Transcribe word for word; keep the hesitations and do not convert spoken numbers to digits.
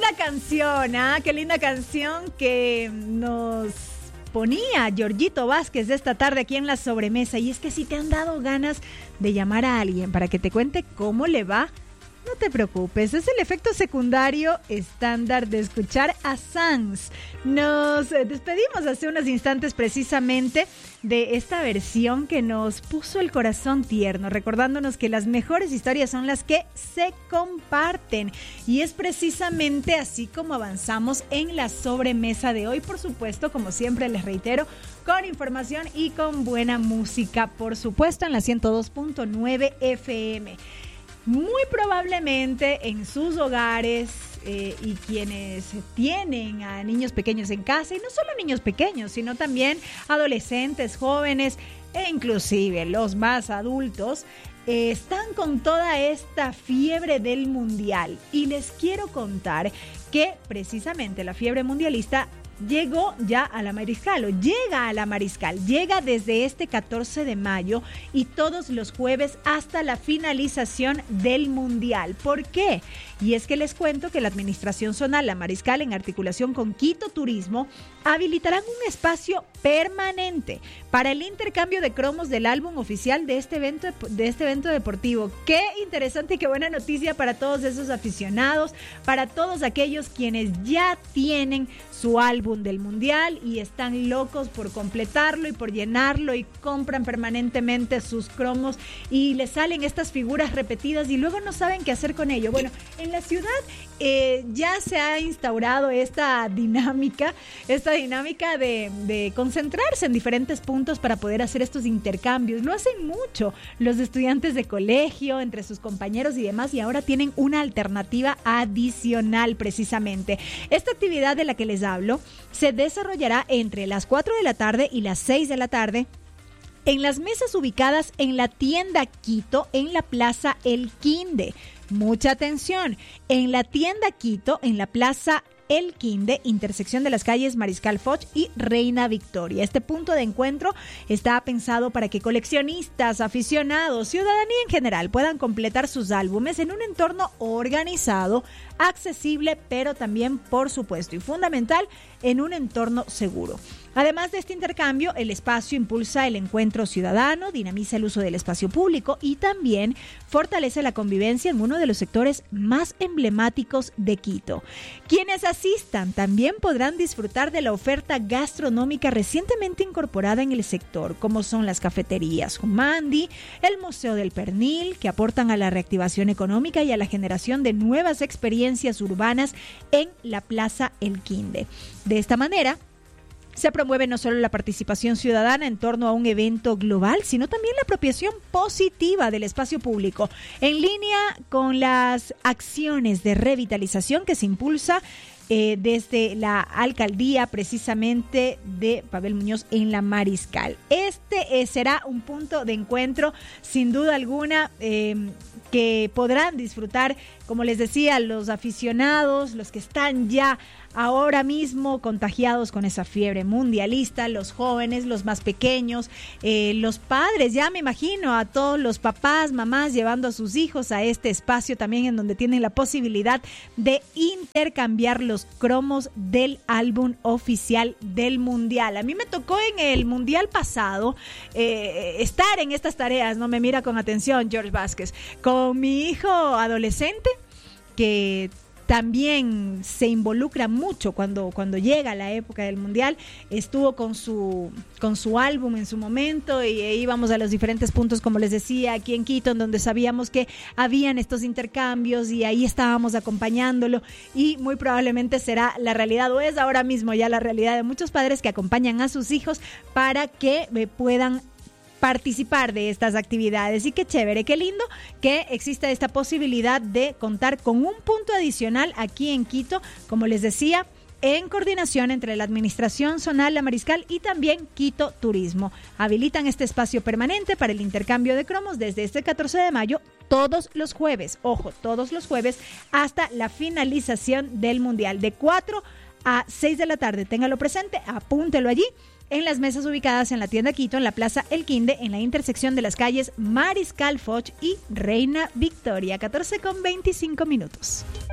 linda canción, ¿ah? Qué linda canción que nos ponía Georgito Vázquez de esta tarde aquí en La Sobremesa. Y es que si te han dado ganas de llamar a alguien para que te cuente cómo le va, no te preocupes, es el efecto secundario estándar de escuchar a Sanz. Nos despedimos hace unos instantes precisamente de esta versión que nos puso el corazón tierno, recordándonos que las mejores historias son las que se comparten. Y es precisamente así como avanzamos en la sobremesa de hoy. Por supuesto, como siempre les reitero, con información y con buena música, por supuesto, en la ciento dos punto nueve F M. Muy probablemente en sus hogares eh, y quienes tienen a niños pequeños en casa, y no solo niños pequeños, sino también adolescentes, jóvenes e inclusive los más adultos, eh, están con toda esta fiebre del mundial. Y les quiero contar que precisamente la fiebre mundialista llegó ya a la Mariscal, o llega a la Mariscal, llega desde este catorce de mayo y todos los jueves hasta la finalización del Mundial. ¿Por qué? Y es que les cuento que la Administración Zonal La Mariscal, en articulación con Quito Turismo, habilitarán un espacio permanente para el intercambio de cromos del álbum oficial de este evento, de este evento deportivo. Qué interesante y qué buena noticia para todos esos aficionados, para todos aquellos quienes ya tienen su álbum del Mundial y están locos por completarlo y por llenarlo, y compran permanentemente sus cromos y les salen estas figuras repetidas y luego no saben qué hacer con ello. Bueno, en la ciudad eh, ya se ha instaurado esta dinámica, esta dinámica de, de concentrarse en diferentes puntos para poder hacer estos intercambios. Lo hacen mucho los estudiantes de colegio, entre sus compañeros y demás, y ahora tienen una alternativa adicional precisamente. Esta actividad de la que les hablo se desarrollará entre las cuatro de la tarde y las seis de la tarde en las mesas ubicadas en la tienda Quito, en la Plaza El Quinde. Mucha atención, en la tienda Quito, en la Plaza El Quinde, intersección de las calles Mariscal Foch y Reina Victoria. Este punto de encuentro está pensado para que coleccionistas, aficionados, ciudadanía en general puedan completar sus álbumes en un entorno organizado, accesible, pero también, por supuesto, y fundamental, en un entorno seguro. Además de este intercambio, el espacio impulsa el encuentro ciudadano, dinamiza el uso del espacio público y también fortalece la convivencia en uno de los sectores más emblemáticos de Quito. Quienes asistan también podrán disfrutar de la oferta gastronómica recientemente incorporada en el sector, como son las cafeterías Humandi, el Museo del Pernil, que aportan a la reactivación económica y a la generación de nuevas experiencias urbanas en la Plaza El Quinde. De esta manera, se promueve no solo la participación ciudadana en torno a un evento global, sino también la apropiación positiva del espacio público, en línea con las acciones de revitalización que se impulsa Eh, desde la alcaldía precisamente de Pavel Muñoz en la Mariscal. Este eh, será un punto de encuentro sin duda alguna eh, que podrán disfrutar, como les decía, los aficionados, los que están ya ahora mismo contagiados con esa fiebre mundialista, los jóvenes, los más pequeños, eh, los padres, ya me imagino a todos los papás, mamás llevando a sus hijos a este espacio también en donde tienen la posibilidad de intercambiar los cromos del álbum oficial del Mundial. A mí me tocó en el Mundial pasado eh, estar en estas tareas, no me mira con atención George Vázquez, con mi hijo adolescente que también se involucra mucho cuando, cuando llega la época del Mundial. Estuvo con su, con su álbum en su momento y e íbamos a los diferentes puntos, como les decía, aquí en Quito, en donde sabíamos que habían estos intercambios y ahí estábamos acompañándolo, y muy probablemente será la realidad, o es ahora mismo ya la realidad de muchos padres que acompañan a sus hijos para que eh, puedan participar de estas actividades. Y qué chévere, qué lindo que exista esta posibilidad de contar con un punto adicional aquí en Quito, como les decía, en coordinación entre la Administración Zonal La Mariscal y también Quito Turismo. Habilitan este espacio permanente para el intercambio de cromos desde este catorce de mayo, todos los jueves, ojo, todos los jueves, hasta la finalización del Mundial, de cuatro a seis de la tarde. Téngalo presente, apúntelo allí, en las mesas ubicadas en la tienda Quito, en la Plaza El Quinde, en la intersección de las calles Mariscal Foch y Reina Victoria. catorce con veinticinco minutos.